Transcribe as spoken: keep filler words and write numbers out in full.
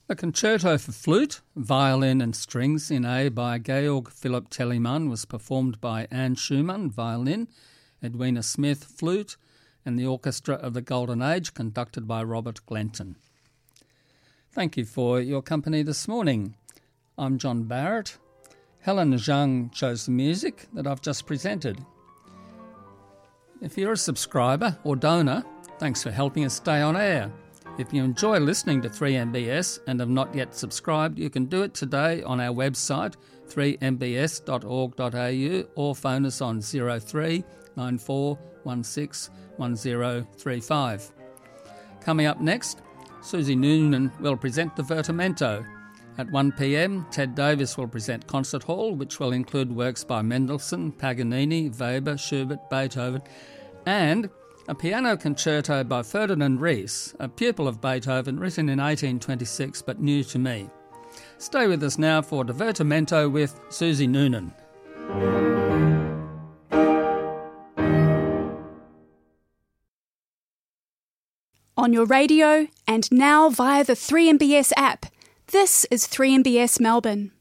A concerto for flute, violin and strings in A by Georg Philipp Telemann was performed by Anne Schumann, violin, Edwina Smith, flute, and the Orchestra of the Golden Age, conducted by Robert Glenton. Thank you for your company this morning. I'm John Barrett. Helen Zhang chose the music that I've just presented. If you're a subscriber or donor, thanks for helping us stay on air. If you enjoy listening to three M B S and have not yet subscribed, you can do it today on our website, three m b s dot org dot a u, or phone us on zero three nine four one six one zero three five. Coming up next, Susie Noonan will present the Divertimento. At one p m, Ted Davis will present Concert Hall, which will include works by Mendelssohn, Paganini, Weber, Schubert, Beethoven, and a piano concerto by Ferdinand Ries, a pupil of Beethoven, written in eighteen twenty-six but new to me. Stay with us now for Divertimento with Susie Noonan. On your radio and now via the three M B S app. This is three M B S Melbourne.